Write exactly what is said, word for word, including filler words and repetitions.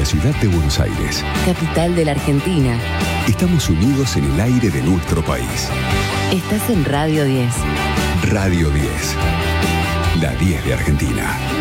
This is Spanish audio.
la ciudad de Buenos Aires. Capital de la Argentina. Estamos unidos en el aire de nuestro país. Estás en Radio diez. Radio diez. La diez de Argentina.